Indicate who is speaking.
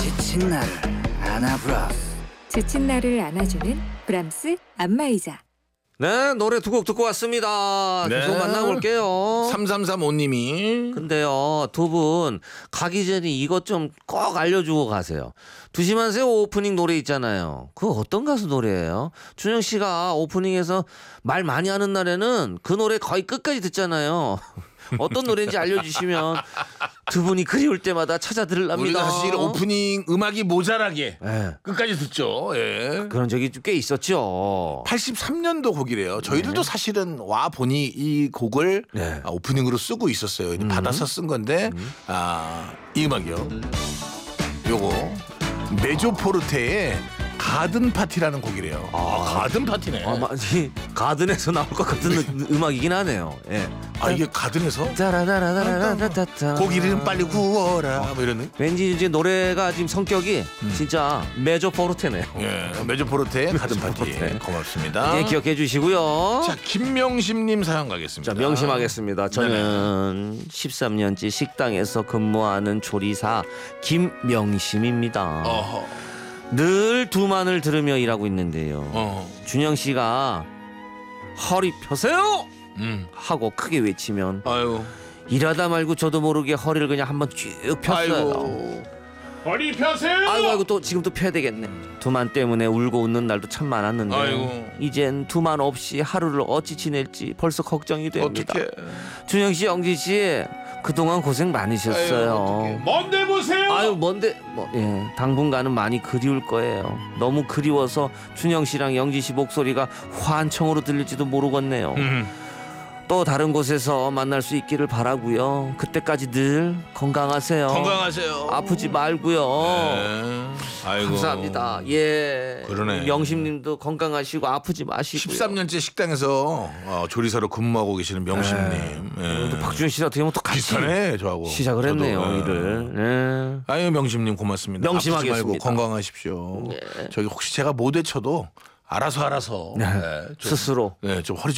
Speaker 1: 지친 나를 안아브라스.
Speaker 2: 지친 나를 안아주는 브람스 안마의자.
Speaker 3: 네, 노래 두 곡 듣고 왔습니다.
Speaker 4: 네.
Speaker 3: 계속 만나볼게요.
Speaker 4: 3335님이
Speaker 3: 근데요, 두 분 가기 전에 이것 좀 꼭 알려주고 가세요. 두시만세요 오프닝 노래 있잖아요. 그거 어떤 가수 노래예요? 준영 씨가 오프닝에서 말 많이 하는 날에는 그 노래 거의 끝까지 듣잖아요. 어떤 노래인지 알려주시면 두 분이 그리울 때마다 찾아 들으랍니다.
Speaker 4: 우리가 사실 오프닝 음악이 모자라게
Speaker 3: 네.
Speaker 4: 끝까지 듣죠. 예.
Speaker 3: 그런 적이 꽤 있었죠.
Speaker 4: 83년도 곡이래요. 저희들도 사실은 와 보니 이 곡을
Speaker 3: 네.
Speaker 4: 오프닝으로 쓰고 있었어요. 받아서 쓴 건데 이 음악이요. 요거 메조포르테의 가든 파티라는 곡이래요. 가든 파티네.
Speaker 3: 마치 가든에서 나올 것 같은 음악이긴 하네요. 예.
Speaker 4: 이게 가든에서
Speaker 3: 따라라라라라라따.
Speaker 4: 곡 이름 빨리 구워라 뭐 이런.
Speaker 3: 왠지 이제 노래가 지금 성격이 진짜 메조 포르테네요.
Speaker 4: 예, 메조포르테의 가든 파티.
Speaker 3: 메조포르테.
Speaker 4: 고맙습니다.
Speaker 3: 예, 기억해 주시고요.
Speaker 4: 자, 김명심님 사연 가겠습니다.
Speaker 3: 자, 명심하겠습니다. 저는 13년째 식당에서 근무하는 조리사 김명심입니다.
Speaker 4: 어허.
Speaker 3: 늘 두만을 들으며 일하고 있는데요. 준영 씨가 허리 펴세요! 하고 크게 외치면
Speaker 4: 아유.
Speaker 3: 일하다 말고 저도 모르게 허리를 그냥 한번 쭉 폈어요.
Speaker 4: 허리 펴세요.
Speaker 3: 아이고 또 지금 또 펴야 되겠네. 두만 때문에 울고 웃는 날도 참 많았는데
Speaker 4: 아이고.
Speaker 3: 이젠 두만 없이 하루를 어찌 지낼지 벌써 걱정이 됩니다.
Speaker 4: 어떡해.
Speaker 3: 준영 씨, 영지 씨 그동안 고생 많으셨어요.
Speaker 4: 뭔데 보세요.
Speaker 3: 아유 뭔데 당분간은 많이 그리울 거예요. 너무 그리워서 준영 씨랑 영지 씨 목소리가 환청으로 들릴지도 모르겠네요. 또 다른 곳에서 만날 수 있기를 바라고요. 그때까지 늘 건강하세요.
Speaker 4: 건강하세요.
Speaker 3: 아프지 말고요.
Speaker 4: 네. 아이고.
Speaker 3: 감사합니다. 예.
Speaker 4: 그러네.
Speaker 3: 명심님도 건강하시고 아프지 마시고요.
Speaker 4: 13년째 식당에서 조리사로 근무하고 계시는 명심님.
Speaker 3: 또 박준현 씨랑 어떻게 보면 또 같이
Speaker 4: 비슷하네 저하고.
Speaker 3: 시작을 했네요.
Speaker 4: 저도,
Speaker 3: 일을. 네.
Speaker 4: 아유 명심님 고맙습니다.
Speaker 3: 명심하겠습니다.
Speaker 4: 아프지 말고 건강하십시오.
Speaker 3: 네.
Speaker 4: 저기 혹시 제가 못 외쳐도 알아서
Speaker 3: 네.
Speaker 4: 좀,
Speaker 3: 스스로.
Speaker 4: 네, 좀 허리